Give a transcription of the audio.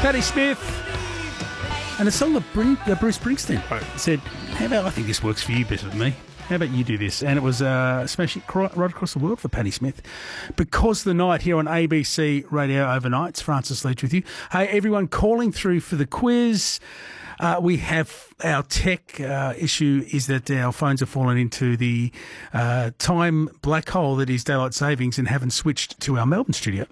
Patti Smith. And a song that Bruce Springsteen said, how about I think this works for you better than me? How about you do this? And it was smashing right across the world for Patti Smith. Because the night here on ABC Radio Overnight. It's Francis Leach with you. Hey, everyone calling through for the quiz. We have our tech issue is that our phones have fallen into the time black hole that is daylight savings and haven't switched to our Melbourne studio.